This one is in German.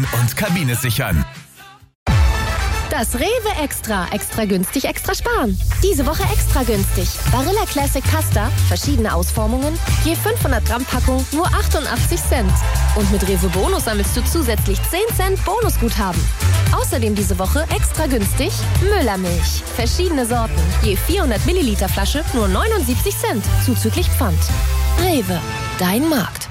und Kabine sichern. Das Rewe Extra. Extra günstig, extra sparen. Diese Woche extra günstig. Barilla Classic Pasta, verschiedene Ausformungen, je 500 Gramm Packung, nur 88 Cent. Und mit Rewe Bonus sammelst du zusätzlich 10 Cent Bonusguthaben. Außerdem diese Woche extra günstig Müllermilch. Verschiedene Sorten, je 400 Milliliter Flasche, nur 79 Cent, zuzüglich Pfand. Rewe, dein Markt.